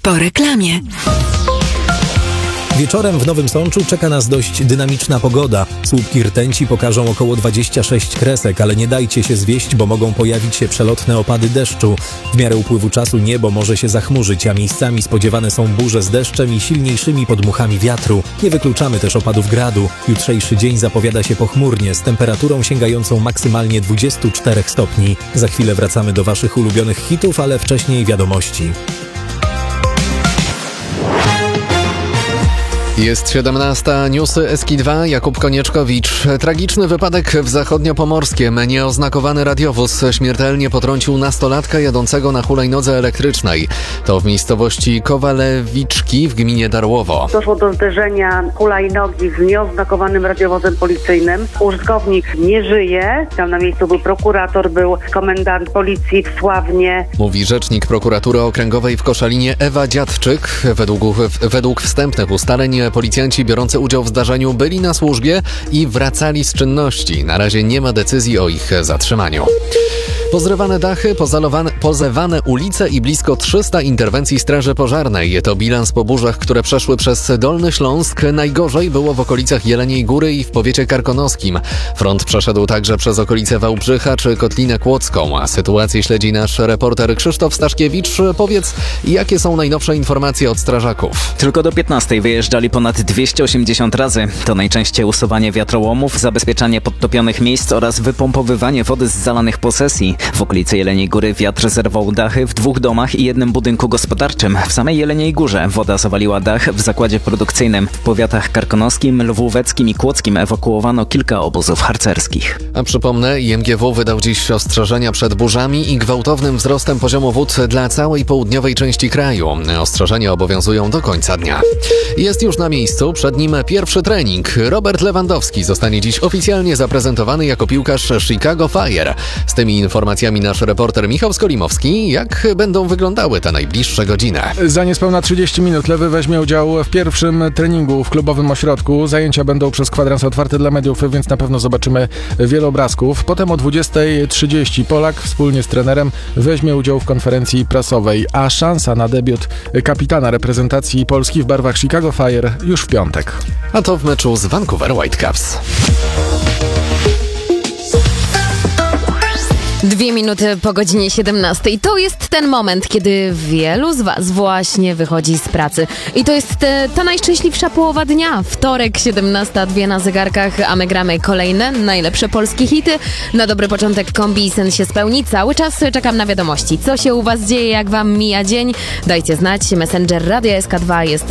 Po reklamie. Wieczorem w Nowym Sączu czeka nas dość dynamiczna pogoda. Słupki rtęci pokażą około 26 kresek, ale nie dajcie się zwieść, bo mogą pojawić się przelotne opady deszczu. W miarę upływu czasu niebo może się zachmurzyć, a miejscami spodziewane są burze z deszczem i silniejszymi podmuchami wiatru. Nie wykluczamy też opadów gradu. Jutrzejszy dzień zapowiada się pochmurnie, z temperaturą sięgającą maksymalnie 24 stopni. Za chwilę wracamy do waszych ulubionych hitów, ale wcześniej wiadomości. Jest 17. Newsy SK2. Jakub Konieczkowicz. Tragiczny wypadek w Zachodniopomorskiem. Nieoznakowany radiowóz śmiertelnie potrącił nastolatka jadącego na hulajnodze elektrycznej. To w miejscowości Kowalewiczki w gminie Darłowo. Doszło do zderzenia hulajnogi z nieoznakowanym radiowozem policyjnym. Użytkownik nie żyje. Tam na miejscu był prokurator, był komendant policji w Sławnie. Mówi rzecznik prokuratury okręgowej w Koszalinie Ewa Dziadczyk. Według wstępnych ustaleń policjanci biorący udział w zdarzeniu byli na służbie i wracali z czynności. Na razie nie ma decyzji o ich zatrzymaniu. Pozrywane dachy, pozewane ulice i blisko 300 interwencji Straży Pożarnej. To bilans po burzach, które przeszły przez Dolny Śląsk. Najgorzej było w okolicach Jeleniej Góry i w powiecie karkonoskim. Front przeszedł także przez okolice Wałbrzycha czy Kotlinę Kłodzką. A sytuację śledzi nasz reporter Krzysztof Staszkiewicz. Powiedz, jakie są najnowsze informacje od strażaków? Tylko do 15 wyjeżdżali ponad 280 razy. To najczęściej usuwanie wiatrołomów, zabezpieczanie podtopionych miejsc oraz wypompowywanie wody z zalanych posesji. W okolicy Jeleniej Góry wiatr zerwał dachy w 2 domach i 1 budynku gospodarczym. W samej Jeleniej Górze woda zawaliła dach w zakładzie produkcyjnym. W powiatach karkonoskim, lwóweckim i kłodzkim ewakuowano kilka obozów harcerskich. A przypomnę, IMGW wydał dziś ostrzeżenia przed burzami i gwałtownym wzrostem poziomu wód dla całej południowej części kraju. Ostrzeżenia obowiązują do końca dnia. Jest już na miejscu, przed nim pierwszy trening. Robert Lewandowski zostanie dziś oficjalnie zaprezentowany jako piłkarz Chicago Fire. Z tymi informacjami nasz reporter Michał Skolimowski. Jak będą wyglądały te najbliższe godziny? Za niespełna 30 minut Lewy weźmie udział w pierwszym treningu w klubowym ośrodku. Zajęcia będą przez kwadrans otwarte dla mediów, więc na pewno zobaczymy wiele obrazków. Potem o 20:30 Polak wspólnie z trenerem weźmie udział w konferencji prasowej, a szansa na debiut kapitana reprezentacji Polski w barwach Chicago Fire już w piątek. A to w meczu z Vancouver Whitecaps. 2 minuty po godzinie 17. To jest ten moment, kiedy wielu z was właśnie wychodzi z pracy. I to jest ta najszczęśliwsza połowa dnia. Wtorek, 17:02 na zegarkach, a my gramy kolejne najlepsze polskie hity. Na dobry początek kombi sen się spełni. Cały czas czekam na wiadomości. Co się u was dzieje, jak wam mija dzień? Dajcie znać. Messenger Radia SK2 jest